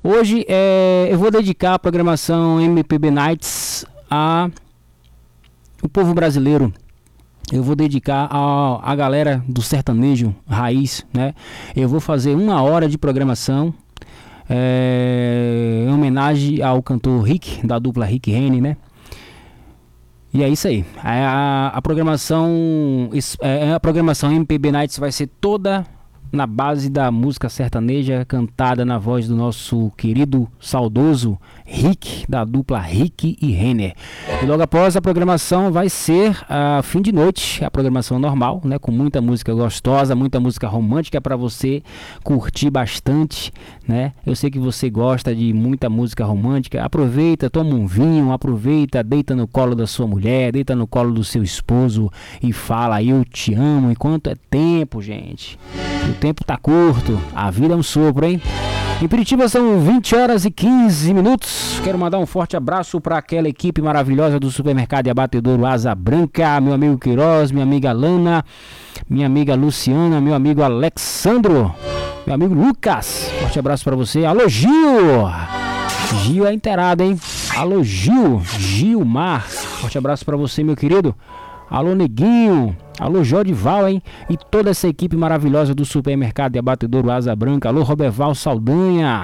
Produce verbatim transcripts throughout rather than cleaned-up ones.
Hoje é, eu vou dedicar a programação M P B Nights a o povo brasileiro. Eu vou dedicar a, a galera do sertanejo raiz, né? Eu vou fazer uma hora de programação é, em homenagem ao cantor Rick, da dupla Rick Renner, né? E é isso aí. A, a programação a programação M P B Nights vai ser toda na base da música sertaneja, cantada na voz do nosso querido, saudoso Rick, da dupla Rick e Renner. E logo após a programação vai ser a fim de noite, a programação normal, né, com muita música gostosa, muita música romântica para você curtir bastante, né? Eu sei que você gosta de muita música romântica. Aproveita, toma um vinho, aproveita, deita no colo da sua mulher, deita no colo do seu esposo e fala: eu te amo. Enquanto é tempo, gente. O tempo tá curto, a vida é um sopro, hein? Em Piritiba são vinte horas e quinze minutos. Quero mandar um forte abraço para aquela equipe maravilhosa do supermercado e abatedouro Asa Branca, meu amigo Queiroz, minha amiga Lana, minha amiga Luciana, meu amigo Alexandro, meu amigo Lucas. Forte abraço para você. Alô, Gil! Gil é inteirado, hein? Alô, Gil, Gilmar. Forte abraço para você, meu querido. Alô, Neguinho. Alô, Jodival, hein? E toda essa equipe maravilhosa do supermercado e abatedouro Asa Branca. Alô, Roberval Saldanha.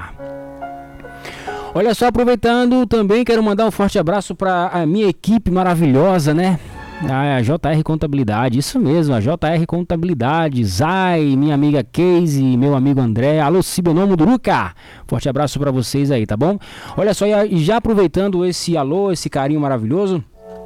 Olha só, aproveitando também, quero mandar um forte abraço para a minha equipe maravilhosa, né? A J R Contabilidade, isso mesmo, a J R Contabilidade. Zay, minha amiga Casey, meu amigo André. Alô, Cibonomo Duruca. Forte abraço para vocês aí, tá bom? Olha só, e já aproveitando esse alô, esse carinho maravilhoso,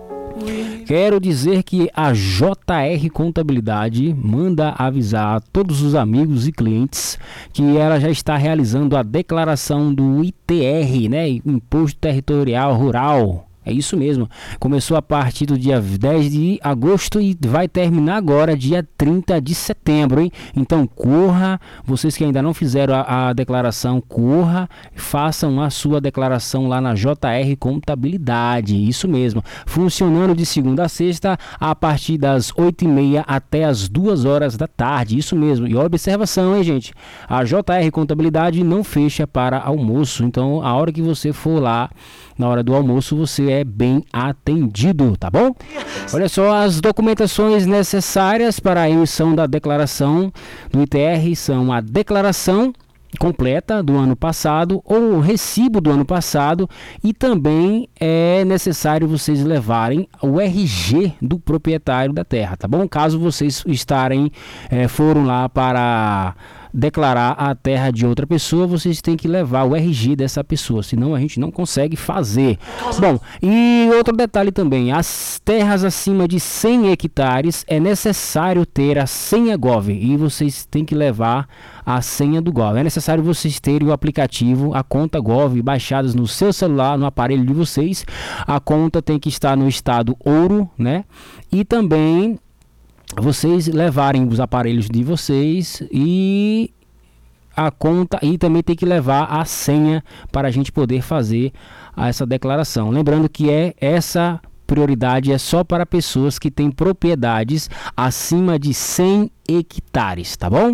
quero dizer que a J R Contabilidade manda avisar a todos os amigos e clientes que ela já está realizando a declaração do I T R, né? Imposto Territorial Rural. É isso mesmo. Começou a partir do dia dez de agosto e vai terminar agora, dia trinta de setembro, hein? Então corra, vocês que ainda não fizeram a, a declaração, corra, façam a sua declaração lá na J R Contabilidade. Isso mesmo. Funcionando de segunda a sexta, a partir das oito e meia até as duas horas da tarde. Isso mesmo. E observação, hein, gente? A J R Contabilidade não fecha para almoço. Então, a hora que você for lá, na hora do almoço, você é bem atendido, tá bom? Olha só, as documentações necessárias para a emissão da declaração do I T R são a declaração completa do ano passado ou o recibo do ano passado, e também é necessário vocês levarem o R G do proprietário da terra, tá bom? Caso vocês estarem, é, foram lá para declarar a terra de outra pessoa, vocês têm que levar o R G dessa pessoa, senão a gente não consegue fazer. Bom, e outro detalhe também, as terras acima de cem hectares é necessário ter a senha Gov, e vocês têm que levar a senha do Gov. É necessário vocês terem o aplicativo, a conta Gov, baixadas no seu celular, no aparelho de vocês. A conta tem que estar no estado ouro, né? E também vocês levarem os aparelhos de vocês e a conta, e também tem que levar a senha para a gente poder fazer essa declaração. Lembrando que é essa prioridade é só para pessoas que têm propriedades acima de cem hectares, tá bom?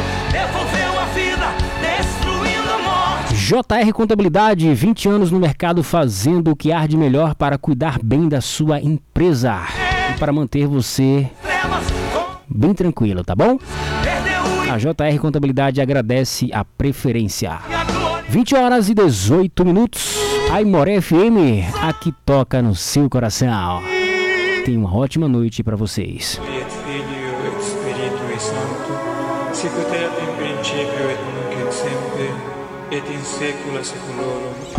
J R Contabilidade, vinte anos no mercado fazendo o que há de melhor para cuidar bem da sua empresa e para manter você bem tranquilo, tá bom? A J R Contabilidade agradece a preferência. vinte horas e dezoito minutos. Aimoré F M, aqui toca no seu coração. Tenha uma ótima noite para vocês. Sicut erat in principio et nunc et semper et in saecula saeculorum.